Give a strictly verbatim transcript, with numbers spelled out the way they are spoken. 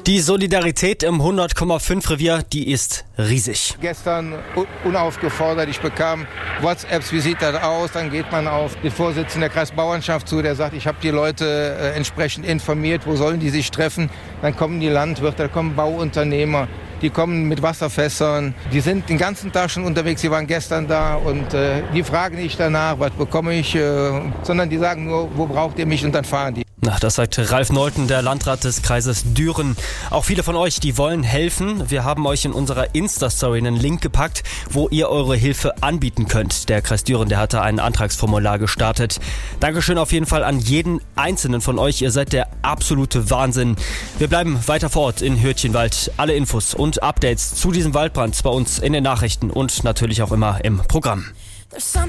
Die Solidarität im hundert Komma fünf Revier, die ist riesig. Gestern unaufgefordert, ich bekam WhatsApps, wie sieht das aus? Dann geht man auf den Vorsitzenden der Kreisbauernschaft zu, der sagt, ich habe die Leute äh, entsprechend informiert, wo sollen die sich treffen? Dann kommen die Landwirte, da kommen Bauunternehmer, die kommen mit Wasserfässern, die sind den ganzen Tag schon unterwegs, die waren gestern da und äh, die fragen nicht danach, was bekomme ich, äh, sondern die sagen nur, wo braucht ihr mich, und dann fahren die. Na, das sagt Ralf Neulten, der Landrat des Kreises Düren. Auch viele von euch, die wollen helfen. Wir haben euch in unserer Insta-Story einen Link gepackt, wo ihr eure Hilfe anbieten könnt. Der Kreis Düren, der hatte ein Antragsformular gestartet. Dankeschön auf jeden Fall an jeden einzelnen von euch. Ihr seid der absolute Wahnsinn. Wir bleiben weiter vor Ort in Hürtchenwald. Alle Infos und Updates zu diesem Waldbrand bei uns in den Nachrichten und natürlich auch immer im Programm.